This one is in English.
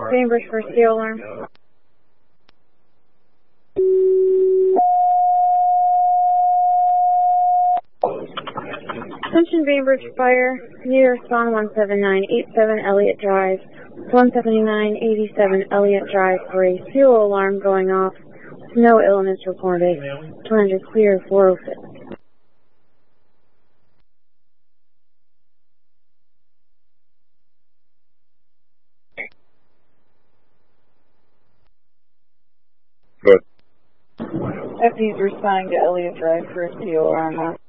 Bainbridge for steel alarm. Attention Bainbridge Fire, need respond 17987 Elliott Drive, 17987 Elliott Drive for a fuel alarm going off. No illness reported. 200 clear 406. Good. FD's responding to Elliott Drive for a fuel alarm.